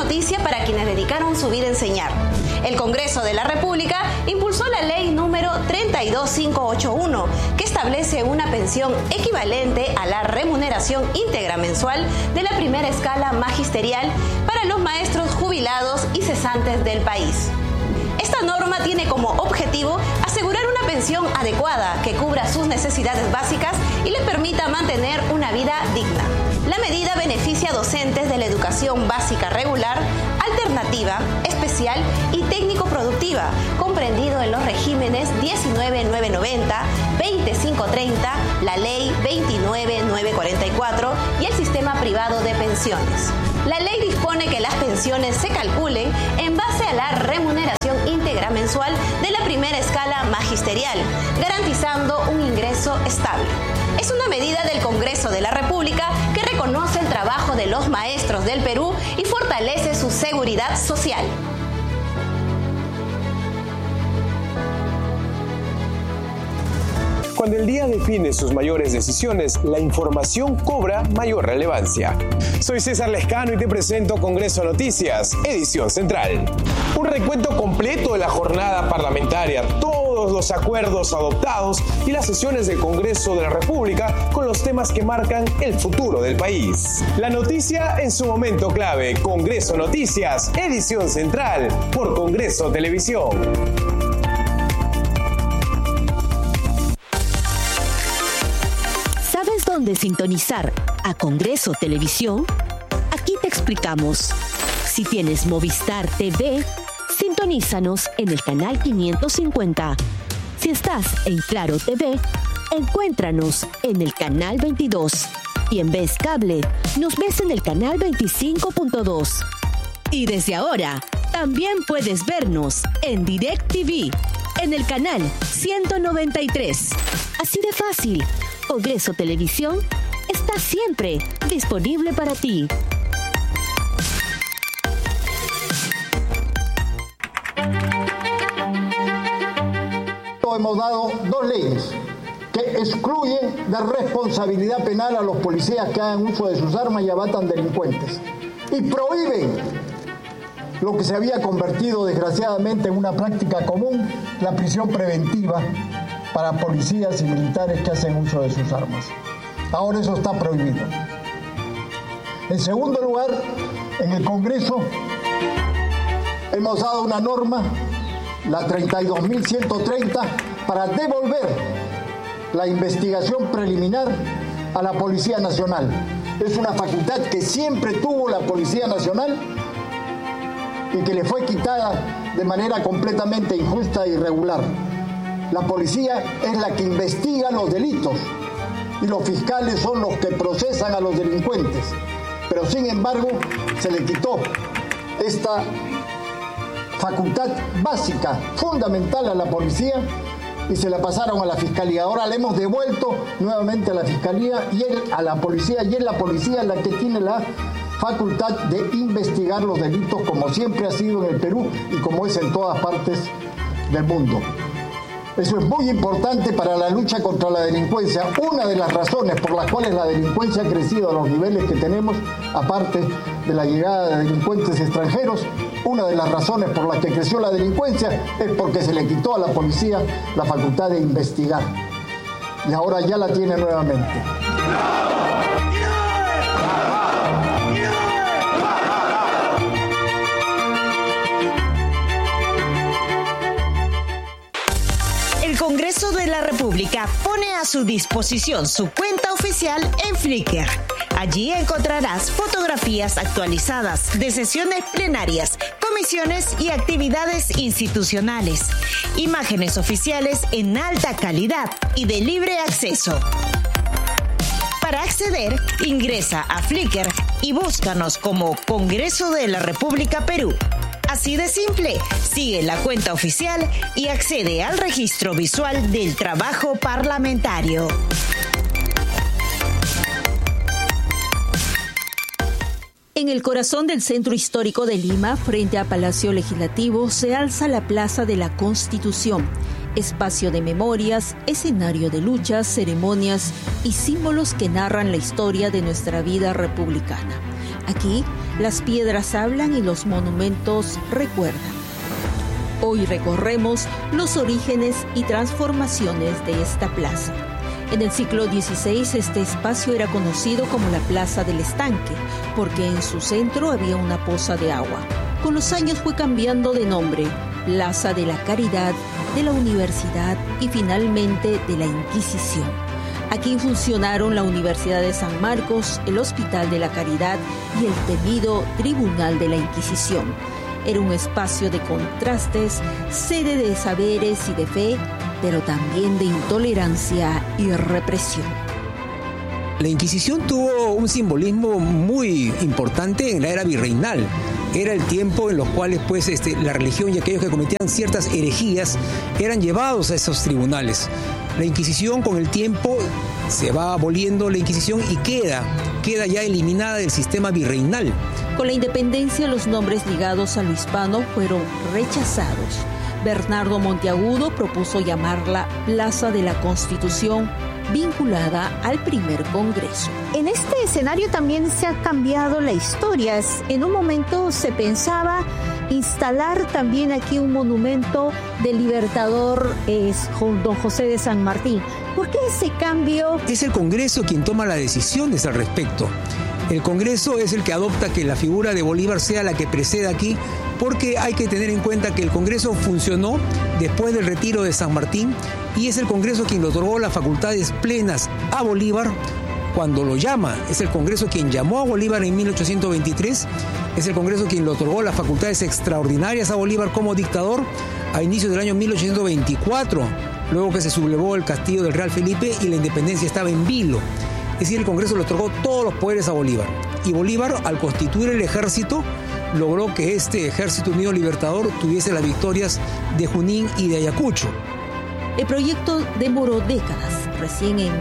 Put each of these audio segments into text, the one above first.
noticia para quienes dedicaron su vida a enseñar. El Congreso de la República impulsó la ley número 32581, que establece una pensión equivalente a la remuneración íntegra mensual de la primera escala magisterial para los maestros jubilados y cesantes del país. Esta norma tiene como objetivo asegurar una pensión adecuada que cubra sus necesidades básicas y les permita mantener una vida digna. La medida beneficia a docentes de la educación básica regular, alternativa, especial y técnico-productiva, comprendido en los regímenes 19.990, 20.530, la Ley 29.944 y el sistema privado de pensiones. La ley dispone que las pensiones se calculen en base a la remuneración íntegra mensual de la primera escala magisterial, garantizando un ingreso estable. Es una medida del Congreso de la República que reconoce el trabajo de los maestros del Perú y fortalece su seguridad social. Cuando el día define sus mayores decisiones, la información cobra mayor relevancia. Soy César Lescano y te presento Congreso Noticias, edición central. Un recuento completo de la jornada parlamentaria, todos los acuerdos adoptados y las sesiones del Congreso de la República con los temas que marcan el futuro del país. La noticia en su momento clave, Congreso Noticias, edición central, por Congreso Televisión. ¿Dónde sintonizar a Congreso Televisión? Aquí te explicamos. Si tienes Movistar TV, sintonízanos en el canal 550. Si estás en Claro TV, encuéntranos en el canal 22. Y en Vez Cable, nos ves en el canal 25.2. Y desde ahora, también puedes vernos en DirecTV, en el canal 193. Así de fácil. Congreso Televisión está siempre disponible para ti. Hemos dado dos leyes que excluyen de responsabilidad penal a los policías que hagan uso de sus armas y abatan delincuentes. Y prohíben lo que se había convertido desgraciadamente en una práctica común, la prisión preventiva para policías y militares que hacen uso de sus armas. Ahora eso está prohibido. En segundo lugar, en el Congreso hemos dado una norma, la 32.130, para devolver la investigación preliminar a la Policía Nacional. Es una facultad que siempre tuvo la Policía Nacional y que le fue quitada de manera completamente injusta e irregular. La policía es la que investiga los delitos y los fiscales son los que procesan a los delincuentes. Pero sin embargo, se le quitó esta facultad básica, fundamental a la policía y se la pasaron a la Fiscalía. Ahora le hemos devuelto nuevamente a la Fiscalía y a la policía, y es la policía la que tiene la facultad de investigar los delitos, como siempre ha sido en el Perú y como es en todas partes del mundo. Eso es muy importante para la lucha contra la delincuencia. Una de las razones por las cuales la delincuencia ha crecido a los niveles que tenemos, aparte de la llegada de delincuentes extranjeros, una de las razones por las que creció la delincuencia es porque se le quitó a la policía la facultad de investigar. Y ahora ya la tiene nuevamente. El Congreso de la República pone a su disposición su cuenta oficial en Flickr. Allí encontrarás fotografías actualizadas de sesiones plenarias, comisiones y actividades institucionales, imágenes oficiales en alta calidad y de libre acceso. Para acceder, ingresa a Flickr y búscanos como Congreso de la República Perú. Así de simple, sigue la cuenta oficial y accede al registro visual del trabajo parlamentario. En el corazón del centro histórico de Lima, frente a Palacio Legislativo, se alza la Plaza de la Constitución, espacio de memorias, escenario de luchas, ceremonias y símbolos que narran la historia de nuestra vida republicana. Aquí, las piedras hablan y los monumentos recuerdan. Hoy recorremos los orígenes y transformaciones de esta plaza. En el siglo XVI, este espacio era conocido como la Plaza del Estanque, porque en su centro había una poza de agua. Con los años fue cambiando de nombre, Plaza de la Caridad, de la Universidad y finalmente de la Inquisición. Aquí funcionaron la Universidad de San Marcos, el Hospital de la Caridad y el temido Tribunal de la Inquisición. Era un espacio de contrastes, sede de saberes y de fe, pero también de intolerancia y represión. La Inquisición tuvo un simbolismo muy importante en la era virreinal. Era el tiempo en los cuales la religión y aquellos que cometían ciertas herejías eran llevados a esos tribunales. La Inquisición con el tiempo se va aboliendo la Inquisición y queda ya eliminada del sistema virreinal. Con la independencia, los nombres ligados a lo hispano fueron rechazados. Bernardo Monteagudo propuso llamarla Plaza de la Constitución, vinculada al primer Congreso. En este escenario también se ha cambiado la historia. En un momento se pensaba instalar también aquí un monumento del libertador don José de San Martín. ¿Por qué ese cambio? Es el Congreso quien toma las decisiones al respecto. El Congreso es el que adopta que la figura de Bolívar sea la que preceda aquí, porque hay que tener en cuenta que el Congreso funcionó después del retiro de San Martín y es el Congreso quien le otorgó las facultades plenas a Bolívar cuando lo llama. Es el Congreso quien llamó a Bolívar en 1823, es el Congreso quien le otorgó las facultades extraordinarias a Bolívar como dictador a inicios del año 1824, luego que se sublevó el castillo del Real Felipe y la independencia estaba en vilo. Es decir, el Congreso le otorgó todos los poderes a Bolívar. Y Bolívar, al constituir el ejército, logró que este Ejército Unido Libertador tuviese las victorias de Junín y de Ayacucho. El proyecto demoró décadas. Recién en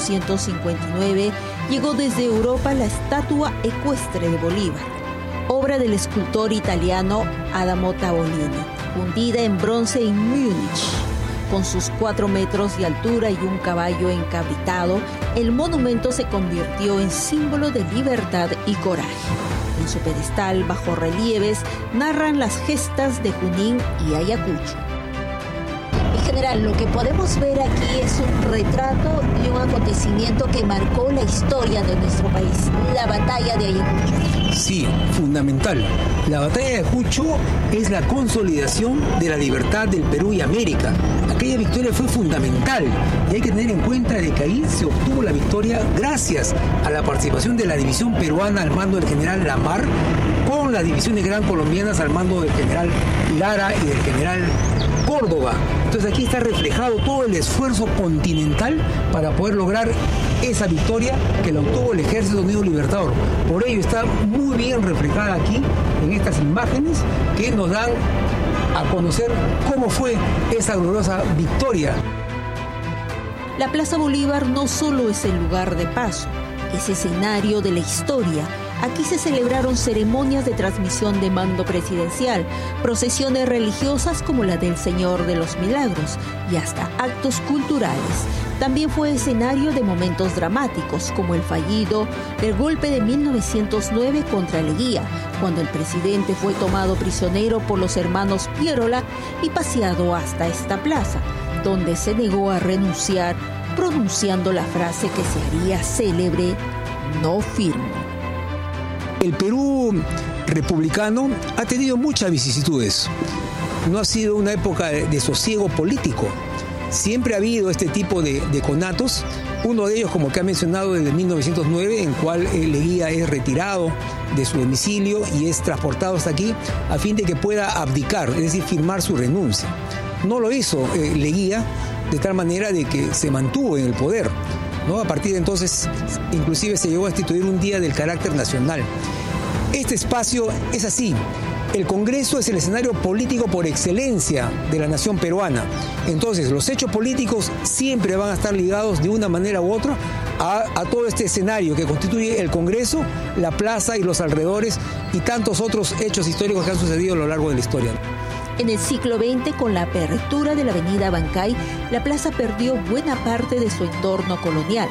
1859 llegó desde Europa la estatua ecuestre de Bolívar, obra del escultor italiano Adamo Tavolini, fundida en bronce en Múnich. Con sus 4 metros de altura y un caballo encabritado, el monumento se convirtió en símbolo de libertad y coraje. En su pedestal, bajo relieves, narran las gestas de Junín y Ayacucho. En general, lo que podemos ver aquí es un retrato de un acontecimiento que marcó la historia de nuestro país, la batalla de Ayacucho. Sí, fundamental. La batalla de Ayacucho es la consolidación de la libertad del Perú y América. Aquella victoria fue fundamental y hay que tener en cuenta de que ahí se obtuvo la victoria gracias a la participación de la división peruana al mando del general Lamar con las divisiones gran colombianas al mando del general Lara y del general Córdoba. Entonces aquí está reflejado todo el esfuerzo continental para poder lograr esa victoria que la obtuvo el Ejército Unido Libertador. Por ello está muy bien reflejada aquí en estas imágenes que nos dan a conocer cómo fue esa gloriosa victoria. La Plaza Bolívar no solo es el lugar de paso, es escenario de la historia. Aquí se celebraron ceremonias de transmisión de mando presidencial, procesiones religiosas como la del Señor de los Milagros y hasta actos culturales. También fue escenario de momentos dramáticos como el fallido del golpe de 1909 contra Leguía, cuando el presidente fue tomado prisionero por los hermanos Pierola y paseado hasta esta plaza, donde se negó a renunciar, pronunciando la frase que se haría célebre: "No firmo". El Perú republicano ha tenido muchas vicisitudes. No ha sido una época de sosiego político. Siempre ha habido este tipo de conatos. Uno de ellos, como que ha mencionado, desde 1909, en cual Leguía es retirado de su domicilio y es transportado hasta aquí a fin de que pueda abdicar, es decir, firmar su renuncia. No lo hizo Leguía, de tal manera de que se mantuvo en el poder, ¿no? A partir de entonces, inclusive se llegó a instituir un día del carácter nacional. Este espacio es así. El Congreso es el escenario político por excelencia de la nación peruana. Entonces, los hechos políticos siempre van a estar ligados de una manera u otra a todo este escenario que constituye el Congreso, la plaza y los alrededores y tantos otros hechos históricos que han sucedido a lo largo de la historia. En el siglo XX, con la apertura de la avenida Bancay, la plaza perdió buena parte de su entorno colonial.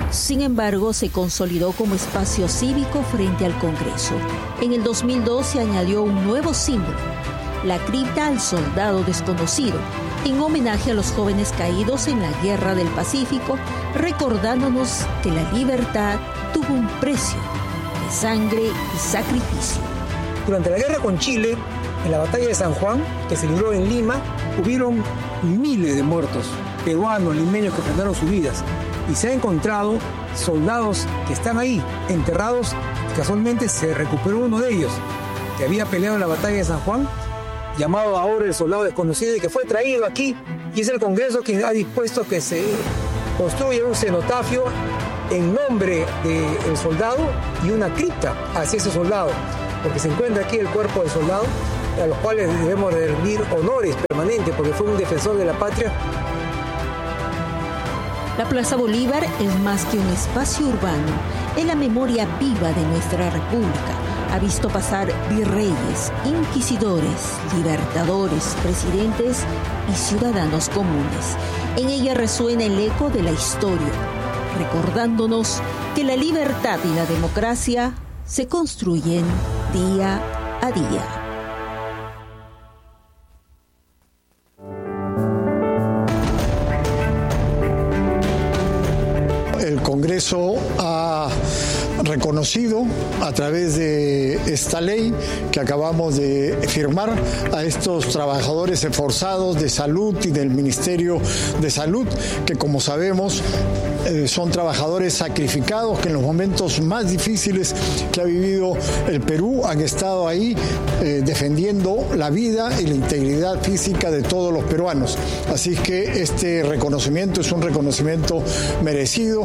Sin embargo, se consolidó como espacio cívico frente al Congreso. En el 2002 se añadió un nuevo símbolo, la cripta al soldado desconocido, en homenaje a los jóvenes caídos en la Guerra del Pacífico, recordándonos que la libertad tuvo un precio de sangre y sacrificio. Durante la guerra con Chile, en la batalla de San Juan, que se libró en Lima, hubieron miles de muertos, peruanos, limeños que perdieron sus vidas. Y se han encontrado soldados que están ahí, enterrados. Casualmente se recuperó uno de ellos, que había peleado en la batalla de San Juan, llamado ahora el soldado desconocido, y que fue traído aquí. Y es el Congreso quien ha dispuesto que se construya un cenotafio en nombre del soldado y una cripta hacia ese soldado, porque se encuentra aquí el cuerpo del soldado, a los cuales debemos rendir honores permanentes, porque fue un defensor de la patria. La Plaza Bolívar es más que un espacio urbano, es la memoria viva de nuestra república. Ha visto pasar virreyes, inquisidores, libertadores, presidentes y ciudadanos comunes. En ella resuena el eco de la historia, recordándonos que la libertad y la democracia se construyen día a día. El Congreso ha reconocido a través de esta ley que acabamos de firmar a estos trabajadores esforzados de salud y del Ministerio de Salud, que como sabemos son trabajadores sacrificados que en los momentos más difíciles que ha vivido el Perú han estado ahí defendiendo la vida y la integridad física de todos los peruanos. Así que este reconocimiento es un reconocimiento merecido.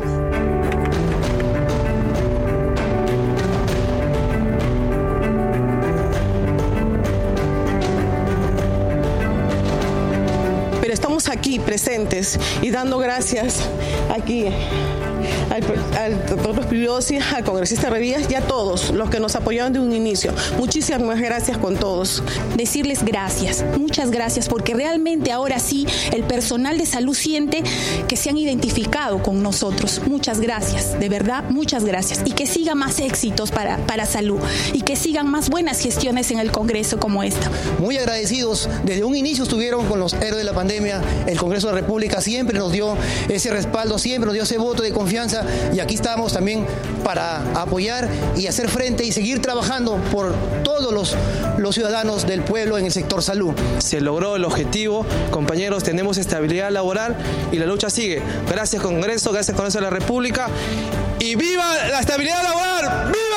Estamos aquí presentes y dando gracias aquí al doctor Rospigliosi, al congresista Revías y a todos los que nos apoyaron de un inicio. Muchísimas gracias con todos. Decirles gracias, muchas gracias, porque realmente ahora sí el personal de salud siente que se han identificado con nosotros. Muchas gracias, de verdad, muchas gracias. Y que sigan más éxitos para salud y que sigan más buenas gestiones en el Congreso como esta. Muy agradecidos, desde un inicio estuvieron con los héroes de la pandemia. El Congreso de la República siempre nos dio ese respaldo, siempre nos dio ese voto de confianza, y aquí estamos también para apoyar y hacer frente y seguir trabajando por todos los ciudadanos del pueblo en el sector salud. Se logró el objetivo, compañeros, tenemos estabilidad laboral y la lucha sigue. Gracias Congreso, gracias Congreso de la República y ¡viva la estabilidad laboral! ¡Viva!